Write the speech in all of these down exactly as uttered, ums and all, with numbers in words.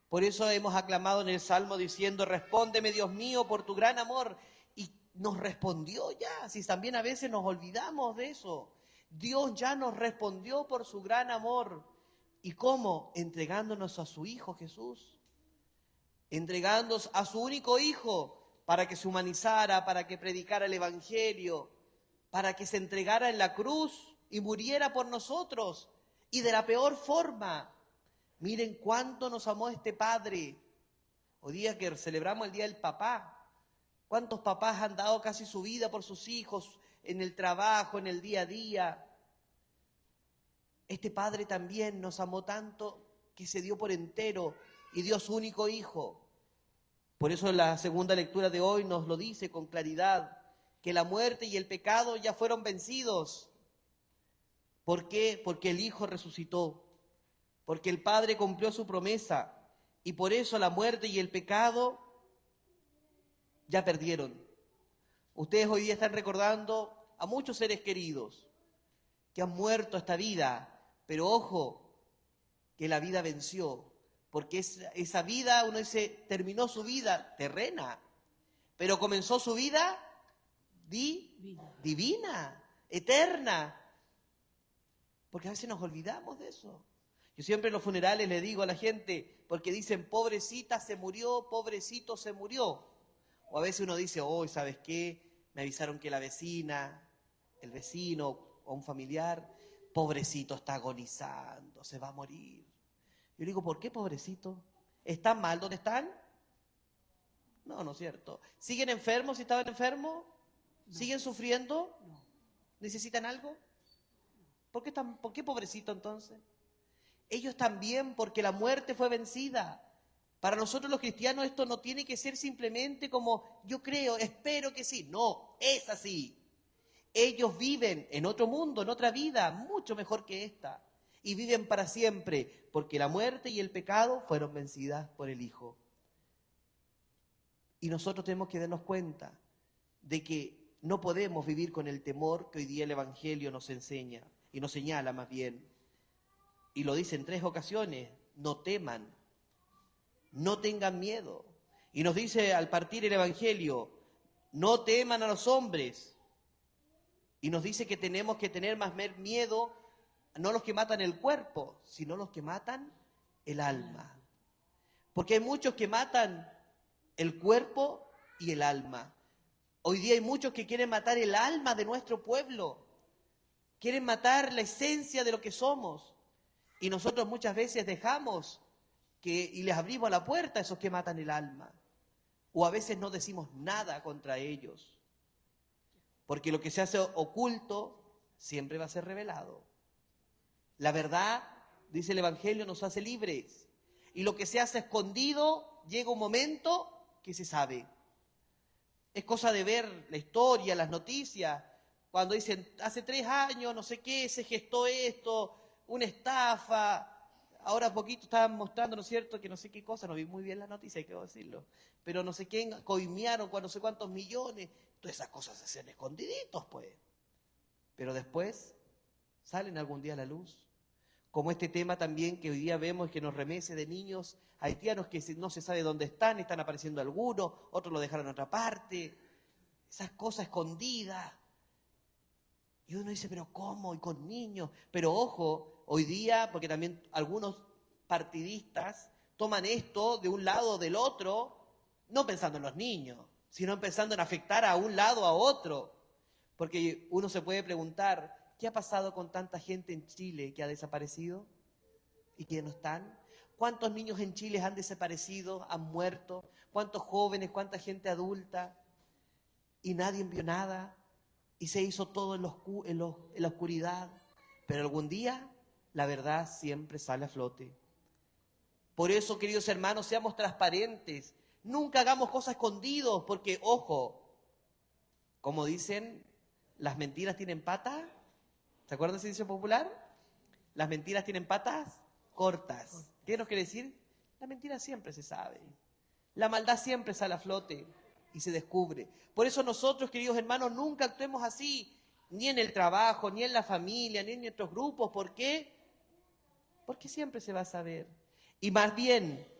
Por eso hemos aclamado en el Salmo diciendo, respóndeme, Dios mío, por tu gran amor. Y nos respondió ya, si también a veces nos olvidamos de eso. Dios ya nos respondió por su gran amor. ¿Y cómo? Entregándonos a su Hijo Jesús. Entregándonos a su único Hijo para que se humanizara, para que predicara el Evangelio, para que se entregara en la cruz y muriera por nosotros. Y de la peor forma. Miren cuánto nos amó este Padre. Hoy día que celebramos el Día del Papá, ¿cuántos papás han dado casi su vida por sus hijos en el trabajo, en el día a día? Este Padre también nos amó tanto que se dio por entero y dio su único Hijo. Por eso la segunda lectura de hoy nos lo dice con claridad, que la muerte y el pecado ya fueron vencidos. ¿Por qué? Porque el Hijo resucitó. Porque el Padre cumplió su promesa y por eso la muerte y el pecado ya perdieron. Ustedes hoy día están recordando a muchos seres queridos que han muerto esta vida, pero ojo, que la vida venció, porque esa, esa vida, uno dice, terminó su vida terrena, pero comenzó su vida di, divina, eterna, porque a veces nos olvidamos de eso. Yo siempre en los funerales le digo a la gente, porque dicen, pobrecita se murió, pobrecito se murió. O a veces uno dice, oh, ¿sabes qué? Me avisaron que la vecina, el vecino o un familiar, pobrecito está agonizando, se va a morir. Yo digo, ¿por qué pobrecito? ¿Están mal donde están? No, no es cierto. ¿Siguen enfermos si estaban enfermos? No. ¿Siguen sufriendo? No. ¿Necesitan algo? ¿Por qué, están, ¿Por qué pobrecito entonces? Ellos también, porque la muerte fue vencida. Para nosotros los cristianos esto no tiene que ser simplemente como yo creo, espero que sí. No, es así. Ellos viven en otro mundo, en otra vida, mucho mejor que esta. Y viven para siempre, porque la muerte y el pecado fueron vencidas por el Hijo. Y nosotros tenemos que darnos cuenta de que no podemos vivir con el temor que hoy día el Evangelio nos enseña, y nos señala más bien. Y lo dice en tres ocasiones, no teman, no tengan miedo. Y nos dice al partir el Evangelio, no teman a los hombres. Y nos dice que tenemos que tener más miedo, no los que matan el cuerpo, sino los que matan el alma. Porque hay muchos que matan el cuerpo y el alma. Hoy día hay muchos que quieren matar el alma de nuestro pueblo. Quieren matar la esencia de lo que somos. Y nosotros muchas veces dejamos que, y les abrimos la puerta a esos que matan el alma. O a veces no decimos nada contra ellos. Porque lo que se hace oculto siempre va a ser revelado. La verdad, dice el Evangelio, nos hace libres. Y lo que se hace escondido, llega un momento que se sabe. Es cosa de ver la historia, las noticias, cuando dicen, hace tres años, no sé qué, se gestó esto, una estafa. Ahora poquito estaban mostrando, ¿no es cierto?, que no sé qué cosa, no vi muy bien la noticia, hay que decirlo, pero no sé qué, coimearon con no sé cuántos millones, todas esas cosas se hacen escondiditos, pues. Pero después salen algún día a la luz. Como este tema también que hoy día vemos que nos remece de niños haitianos que no se sabe dónde están, están apareciendo algunos, otros lo dejaron en otra parte, esas cosas escondidas. Y uno dice, pero ¿cómo? Y con niños. Pero ojo, hoy día, porque también algunos partidistas toman esto de un lado o del otro, no pensando en los niños, sino pensando en afectar a un lado o a otro. Porque uno se puede preguntar, ¿qué ha pasado con tanta gente en Chile que ha desaparecido y que no están? ¿Cuántos niños en Chile han desaparecido, han muerto? ¿Cuántos jóvenes, cuánta gente adulta? Y nadie vio nada. Y se hizo todo en, los, en, los, en la oscuridad. Pero algún día la verdad siempre sale a flote. Por eso, queridos hermanos, seamos transparentes. Nunca hagamos cosas escondidos, porque, ojo, como dicen, las mentiras tienen patas. ¿Se acuerdan de ese dicho popular? Las mentiras tienen patas cortas. ¿Qué nos quiere decir? La mentira siempre se sabe. La maldad siempre sale a flote y se descubre. Por eso nosotros, queridos hermanos, nunca actuemos así, ni en el trabajo, ni en la familia, ni en nuestros grupos. ¿Por qué? Porque siempre se va a saber. Y más bien,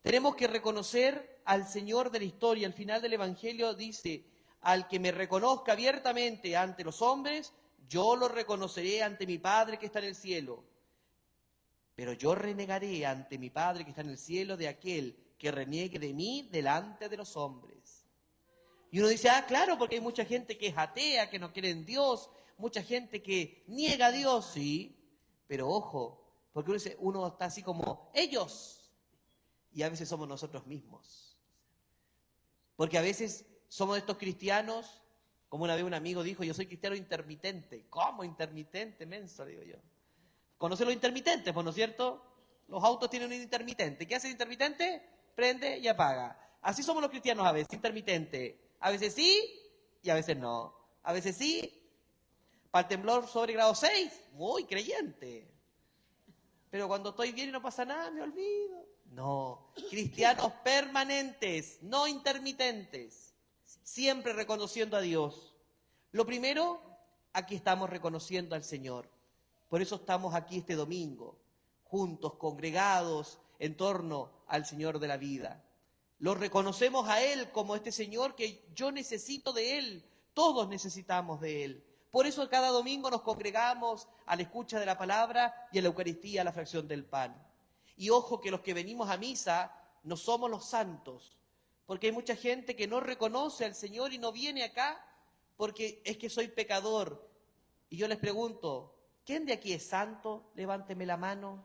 Tenemos que reconocer al Señor de la historia. Al final del Evangelio dice, al que me reconozca abiertamente ante los hombres, yo lo reconoceré ante mi Padre que está en el cielo. Pero yo renegaré ante mi Padre que está en el cielo de aquel que reniegue de mí delante de los hombres. Y uno dice, ah, claro, porque hay mucha gente que es atea, que no cree en Dios, mucha gente que niega a Dios, sí, pero ojo, porque uno, dice, uno está así como, ellos, y a veces somos nosotros mismos. Porque a veces somos estos cristianos, como una vez un amigo dijo, yo soy cristiano intermitente. ¿Cómo intermitente, menso? Digo yo. ¿Conoce los intermitentes, pues, no es cierto? Los autos tienen un intermitente. ¿Qué hace el intermitente? Prende y apaga. Así somos los cristianos a veces, intermitente. A veces sí y a veces no. A veces sí, para el temblor sobre grado seis, muy creyente. Pero cuando estoy bien y no pasa nada, me olvido. No, cristianos permanentes, no intermitentes, siempre reconociendo a Dios. Lo primero, aquí estamos reconociendo al Señor. Por eso estamos aquí este domingo, juntos, congregados en torno al Señor de la vida. Lo reconocemos a Él como este Señor que yo necesito de Él, todos necesitamos de Él. Por eso cada domingo nos congregamos a la escucha de la palabra y a la Eucaristía, a la fracción del pan. Y ojo que los que venimos a misa no somos los santos, porque hay mucha gente que no reconoce al Señor y no viene acá porque es que soy pecador. Y yo les pregunto, ¿quién de aquí es santo? Levánteme la mano.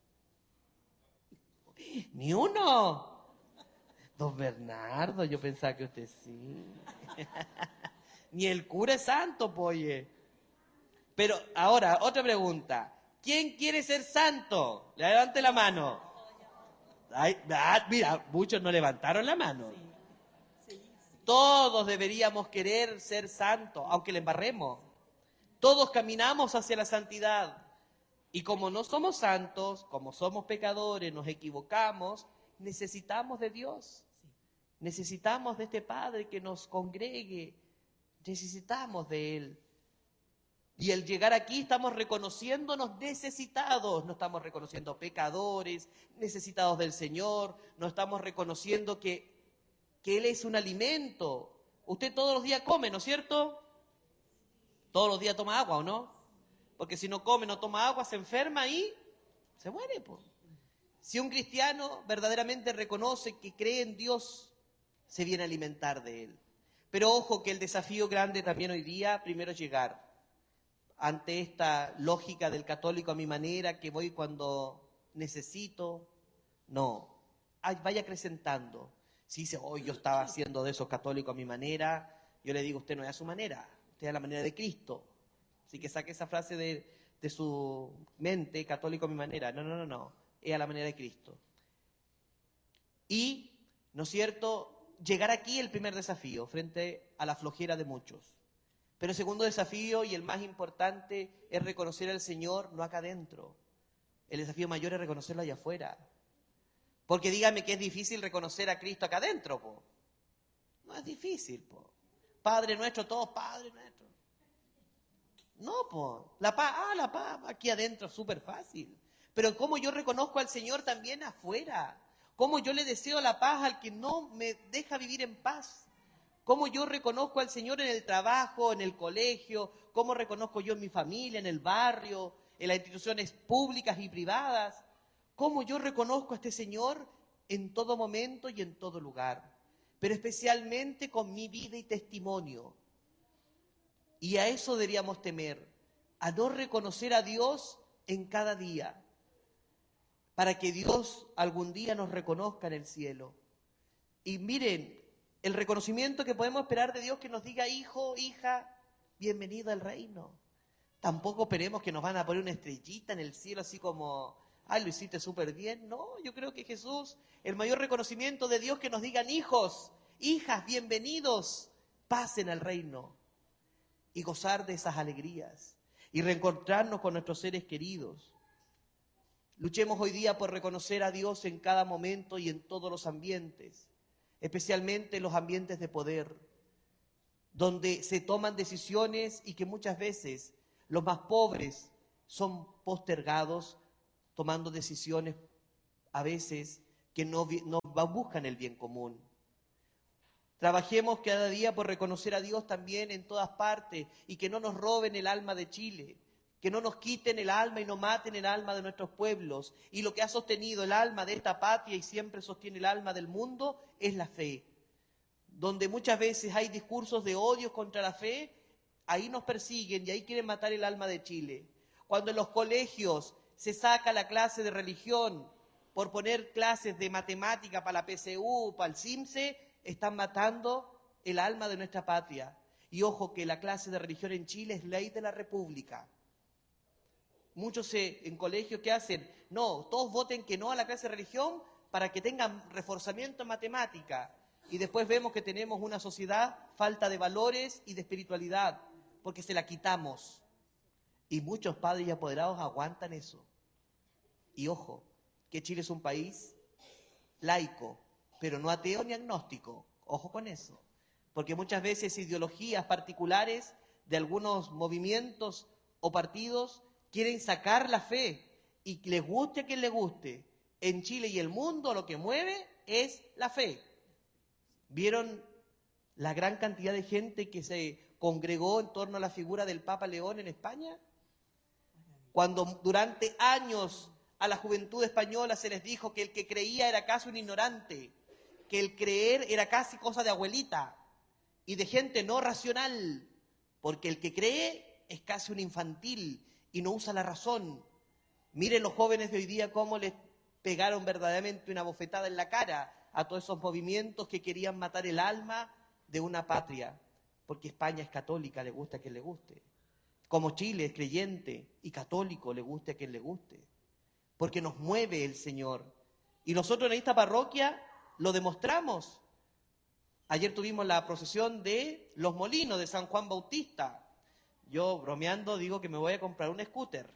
¡Ni uno! Don Bernardo, yo pensaba que usted sí. Ni el cura es santo, poye. Pero ahora, otra pregunta. ¿Quién quiere ser santo? Levante la mano. Ay, ah, mira, muchos no levantaron la mano. Todos deberíamos querer ser santos, aunque le embarremos. Todos caminamos hacia la santidad. Y como no somos santos, como somos pecadores, nos equivocamos, necesitamos de Dios. Necesitamos de este Padre que nos congregue. Necesitamos de Él. Y al llegar aquí estamos reconociéndonos necesitados, no estamos reconociendo pecadores, necesitados del Señor, no estamos reconociendo que, que Él es un alimento. Usted todos los días come, ¿no es cierto? Todos los días toma agua, ¿o no? Porque si no come, no toma agua, se enferma y se muere, pues. Si un cristiano verdaderamente reconoce que cree en Dios, se viene a alimentar de Él. Pero ojo que el desafío grande también hoy día, primero es llegar. Ante esta lógica del católico a mi manera, que voy cuando necesito, no, vaya acrecentando. Si dice, hoy oh, yo estaba haciendo de esos católicos a mi manera, yo le digo, usted no es a su manera, usted es a la manera de Cristo. Así que saque esa frase de, de su mente, católico a mi manera. No, no, no, no, es a la manera de Cristo. Y, ¿no es cierto?, llegar aquí el primer desafío, frente a la flojera de muchos. Pero el segundo desafío, y el más importante, es reconocer al Señor no acá adentro. El desafío mayor es reconocerlo allá afuera. Porque dígame que es difícil reconocer a Cristo acá adentro, po. No es difícil, po. Padre nuestro, todos Padre nuestro. No, po. La paz, ah, la paz, aquí adentro es súper fácil. Pero cómo yo reconozco al Señor también afuera. Cómo yo le deseo la paz al que no me deja vivir en paz. Cómo yo reconozco al Señor en el trabajo, en el colegio, cómo reconozco yo en mi familia, en el barrio, en las instituciones públicas y privadas. Cómo yo reconozco a este Señor en todo momento y en todo lugar. Pero especialmente con mi vida y testimonio. Y a eso deberíamos temer, a no reconocer a Dios en cada día, para que Dios algún día nos reconozca en el cielo. Y miren, el reconocimiento que podemos esperar de Dios que nos diga, hijo, hija, bienvenido al reino. Tampoco esperemos que nos van a poner una estrellita en el cielo así como, ay, lo hiciste súper bien. No, yo creo que Jesús, el mayor reconocimiento de Dios que nos digan, hijos, hijas, bienvenidos, pasen al reino. Y gozar de esas alegrías. Y reencontrarnos con nuestros seres queridos. Luchemos hoy día por reconocer a Dios en cada momento y en todos los ambientes. Especialmente los ambientes de poder, donde se toman decisiones y que muchas veces los más pobres son postergados, tomando decisiones a veces que no, no buscan el bien común. Trabajemos cada día por reconocer a Dios también en todas partes y que no nos roben el alma de Chile, que no nos quiten el alma y no maten el alma de nuestros pueblos. Y lo que ha sostenido el alma de esta patria y siempre sostiene el alma del mundo es la fe. Donde muchas veces hay discursos de odio contra la fe, ahí nos persiguen y ahí quieren matar el alma de Chile. Cuando en los colegios se saca la clase de religión por poner clases de matemática para la P S U, para el CIMSE, están matando el alma de nuestra patria. Y ojo que la clase de religión en Chile es ley de la República. Muchos se, en colegios, ¿qué hacen? No, todos voten que no a la clase de religión para que tengan reforzamiento en matemática. Y después vemos que tenemos una sociedad falta de valores y de espiritualidad, porque se la quitamos. Y muchos padres y apoderados aguantan eso. Y ojo, que Chile es un país laico, pero no ateo ni agnóstico. Ojo con eso. Porque muchas veces ideologías particulares de algunos movimientos o partidos quieren sacar la fe. Y les guste a quien le guste. En Chile y el mundo lo que mueve es la fe. ¿Vieron la gran cantidad de gente que se congregó en torno a la figura del Papa León en España? Cuando durante años a la juventud española se les dijo que el que creía era casi un ignorante, que el creer era casi cosa de abuelita y de gente no racional, porque el que cree es casi un infantil y no usa la razón. Miren los jóvenes de hoy día cómo les pegaron verdaderamente una bofetada en la cara a todos esos movimientos que querían matar el alma de una patria, porque España es católica, le gusta a quien le guste. Como Chile es creyente y católico, le guste a quien le guste. Porque nos mueve el Señor. Y nosotros en esta parroquia lo demostramos. Ayer tuvimos la procesión de Los Molinos de San Juan Bautista. Yo, bromeando, digo que me voy a comprar un scooter.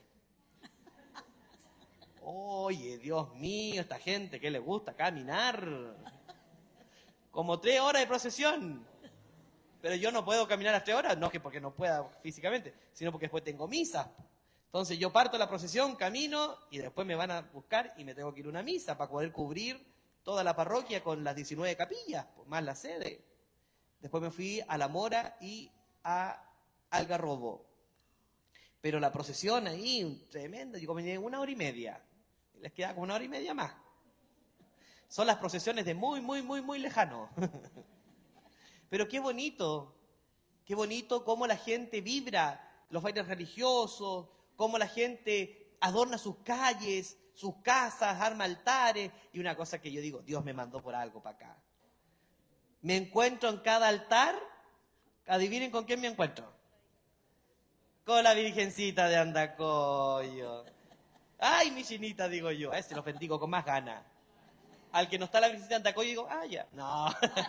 Oye, Dios mío, esta gente que le gusta caminar. Como tres horas de procesión. Pero yo no puedo caminar las tres horas, no que porque no pueda físicamente, sino porque después tengo misa. Entonces yo parto la procesión, camino y después me van a buscar y me tengo que ir a una misa para poder cubrir toda la parroquia con las diecinueve capillas, más la sede. Después me fui a La Mora y a Algarrobo. Pero la procesión ahí, tremenda, yo comí una hora y media. Les queda como una hora y media más. Son las procesiones de muy, muy, muy, muy lejano. Pero qué bonito, qué bonito cómo la gente vibra, los bailes religiosos, cómo la gente adorna sus calles, sus casas, arma altares. Y una cosa que yo digo, Dios me mandó por algo para acá. Me encuentro en cada altar, adivinen con quién me encuentro. Con la Virgencita de Andacollo. Ay, mi chinita, digo yo, a ese lo bendigo con más ganas. Al que no está la Virgencita de Andacollo digo, ah, ya, no.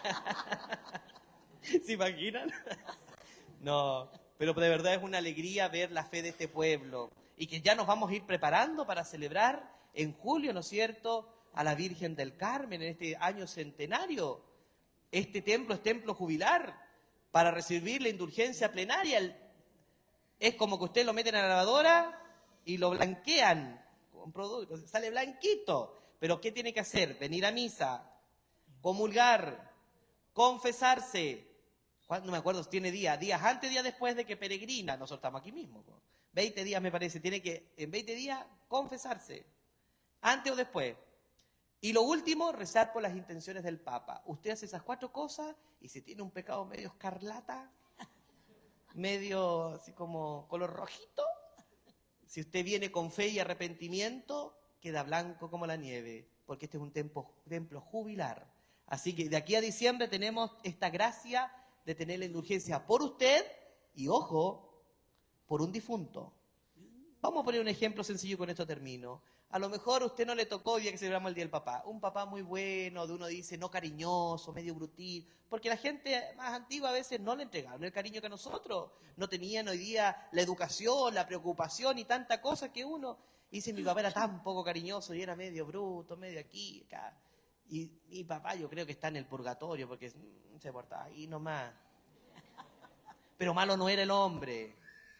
¿Se imaginan? No, pero de verdad es una alegría ver la fe de este pueblo y que ya nos vamos a ir preparando para celebrar en julio, ¿no es cierto?, a la Virgen del Carmen en este año centenario. Este templo es templo jubilar para recibir la indulgencia plenaria. Es como que usted lo meten a la lavadora y lo blanquean con productos, sale blanquito. Pero ¿qué tiene que hacer? Venir a misa, comulgar, confesarse. No me acuerdo si tiene días, días antes, días después de que peregrina. Nosotros estamos aquí mismo. veinte días me parece, tiene que en veinte días confesarse, antes o después. Y lo último, rezar por las intenciones del Papa. Usted hace esas cuatro cosas y si tiene un pecado medio escarlata, medio así como color rojito, si usted viene con fe y arrepentimiento, queda blanco como la nieve, porque este es un templo, templo jubilar. Así que de aquí a diciembre tenemos esta gracia de tener la indulgencia por usted y, ojo, por un difunto. Vamos a poner un ejemplo sencillo, con esto termino. A lo mejor a usted no le tocó el día que celebramos el Día del Papá. Un papá muy bueno, de uno dice no cariñoso, medio brutil, porque la gente más antigua a veces no le entregaron el cariño que a nosotros. No tenían hoy día la educación, la preocupación y tanta cosa que uno dice, mi papá era tan poco cariñoso y era medio bruto, medio aquí, acá. Y mi papá yo creo que está en el purgatorio porque se portaba ahí nomás. Pero malo no era el hombre.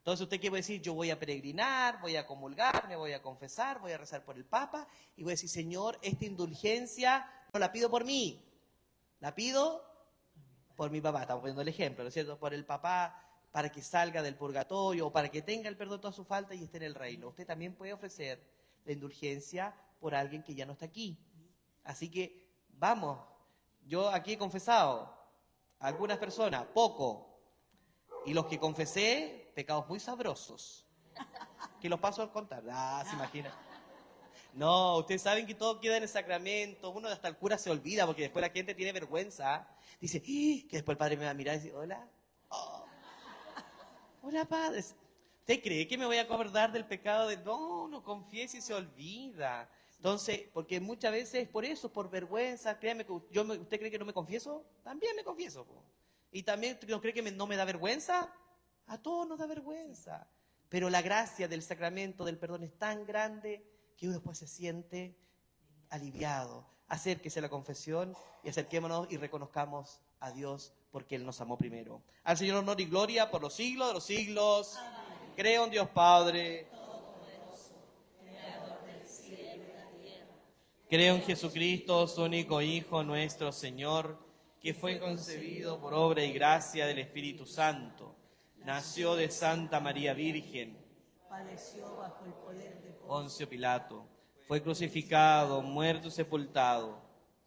Entonces usted qué puede decir, yo voy a peregrinar, voy a comulgar, me voy a confesar, voy a rezar por el Papa y voy a decir, Señor, esta indulgencia no la pido por mí, la pido por mi papá. Estamos poniendo el ejemplo, ¿no es cierto? Por el papá, para que salga del purgatorio o para que tenga el perdón de toda su falta y esté en el reino. Usted también puede ofrecer la indulgencia por alguien que ya no está aquí. Así que vamos, yo aquí he confesado a algunas personas, poco, y los que confesé, pecados muy sabrosos, que los paso a contar. Ah, se imagina. No, ustedes saben que todo queda en el sacramento, uno hasta el cura se olvida, porque después la gente tiene vergüenza, dice, ¡ah! Que después el padre me va a mirar y dice, hola, oh. Hola padre, ¿usted cree que me voy a acordar del pecado de...? No, no confiese y se olvida. Entonces, porque muchas veces por eso, por vergüenza, créame que yo me, ¿usted cree que no me confieso? También me confieso. Po. Y también, ¿no cree que me, no me da vergüenza? A todos nos da vergüenza. Pero la gracia del sacramento del perdón es tan grande que uno después se siente aliviado. Acérquese a la confesión y acerquémonos y reconozcamos a Dios porque Él nos amó primero. Al Señor honor y gloria por los siglos de los siglos. Amén. Creo en Dios Padre, Todopoderoso, Creador del cielo y la tierra. Creo en Jesucristo, su único Hijo, nuestro Señor, que fue concebido por obra y gracia del Espíritu Santo. Nació de Santa María Virgen. Padeció bajo el poder de Poncio Pilato. Fue crucificado, muerto y sepultado.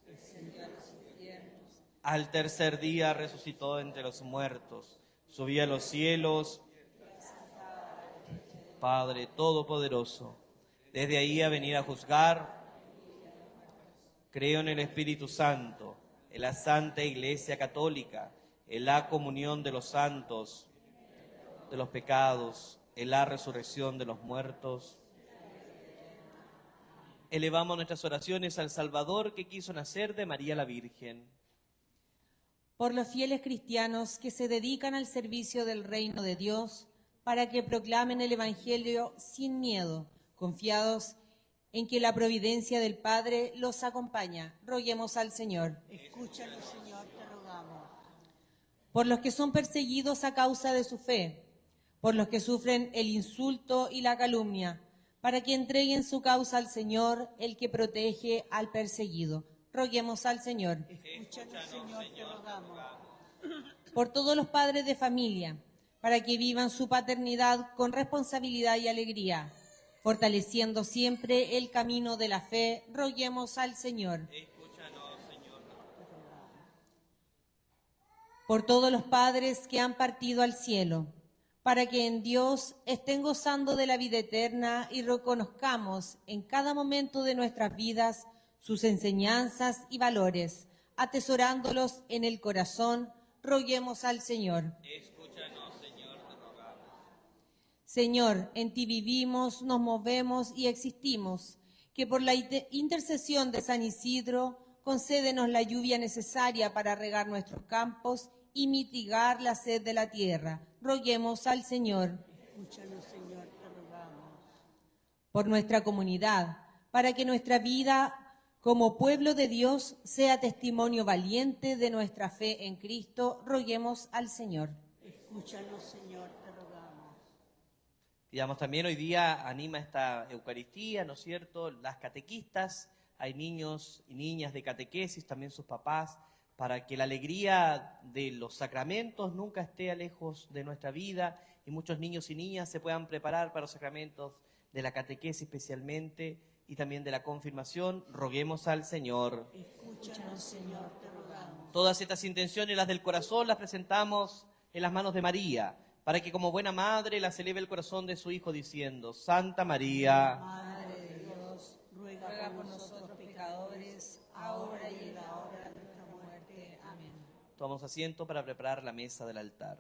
Al tercer día resucitó entre los muertos. Subió a los cielos. Padre Todopoderoso. Desde ahí a venir a juzgar. Creo en el Espíritu Santo, en la Santa Iglesia Católica, en la comunión de los santos, de los pecados, en la resurrección de los muertos. Elevamos nuestras oraciones al Salvador que quiso nacer de María la Virgen. Por los fieles cristianos que se dedican al servicio del reino de Dios, para que proclamen el Evangelio sin miedo, confiados en que la providencia del Padre los acompaña. Roguemos al Señor. Escúchanos, Señor, te rogamos. Por los que son perseguidos a causa de su fe, por los que sufren el insulto y la calumnia, para que entreguen su causa al Señor, el que protege al perseguido. Roguemos al Señor. Escúchanos, Señor, te rogamos. Por todos los padres de familia, para que vivan su paternidad con responsabilidad y alegría, fortaleciendo siempre el camino de la fe, roguemos al Señor. Escúchanos, Señor. Por todos los padres que han partido al cielo, para que en Dios estén gozando de la vida eterna y reconozcamos en cada momento de nuestras vidas sus enseñanzas y valores, atesorándolos en el corazón, roguemos al Señor. Escúchanos, Señor, te rogamos. Señor, en ti vivimos, nos movemos y existimos, que por la intercesión de San Isidro concédenos la lluvia necesaria para regar nuestros campos y mitigar la sed de la tierra. Roguemos al Señor. Escúchanos, Señor, te rogamos. Por nuestra comunidad, para que nuestra vida como pueblo de Dios sea testimonio valiente de nuestra fe en Cristo, roguemos al Señor. Escúchanos, Señor, te rogamos. Pidamos también hoy día, anima esta Eucaristía, ¿no es cierto? Las catequistas, hay niños y niñas de catequesis, también sus papás, para que la alegría de los sacramentos nunca esté lejos de nuestra vida y muchos niños y niñas se puedan preparar para los sacramentos de la catequesis especialmente y también de la confirmación. Roguemos al Señor. Escúchanos, Señor, te rogamos. Todas estas intenciones, las del corazón, las presentamos en las manos de María, para que como buena madre las eleve el corazón de su Hijo diciendo: Santa María, Madre de Dios, ruega, Ruega por por nosotros nosotros pecadores, ahora y en la hora de nuestra muerte. Amén. tomamos asiento para preparar la mesa del altar.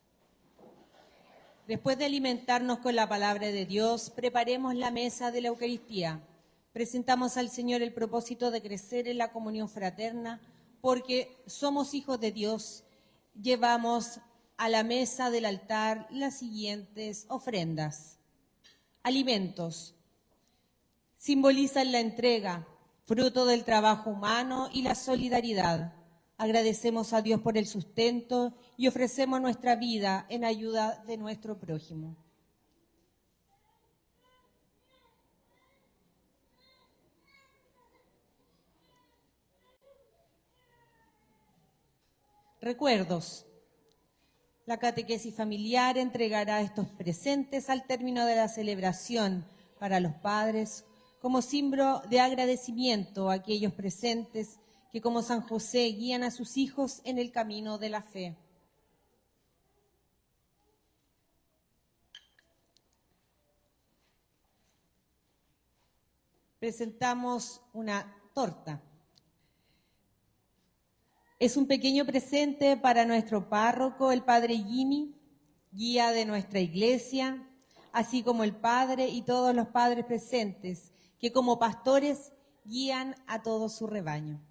Después de alimentarnos con la palabra de Dios, preparemos la mesa de la Eucaristía. Presentamos al Señor el propósito de crecer en la comunión fraterna, porque somos hijos de Dios. Llevamos a la mesa del altar las siguientes ofrendas. Alimentos. Simbolizan la entrega, fruto del trabajo humano y la solidaridad. Agradecemos a Dios por el sustento y ofrecemos nuestra vida en ayuda de nuestro prójimo. Recuerdos. La catequesis familiar entregará estos presentes al término de la celebración para los padres como símbolo de agradecimiento a aquellos presentes que como San José guían a sus hijos en el camino de la fe. Presentamos una torta. Es un pequeño presente para nuestro párroco, el Padre Jimmy, guía de nuestra iglesia, así como el Padre y todos los padres presentes, que como pastores guían a todo su rebaño.